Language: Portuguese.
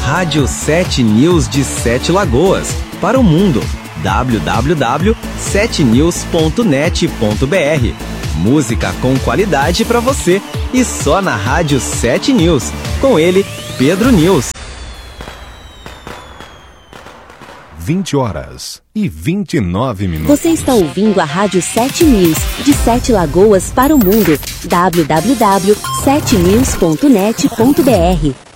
Rádio 7 News de Sete Lagoas, para o mundo. www.7news.net.br. Música com qualidade para você e só na Rádio 7 News. Com ele, Pedro News. 20h29. Você está ouvindo a Rádio 7 News, de Sete Lagoas para o mundo. www.7news.net.br.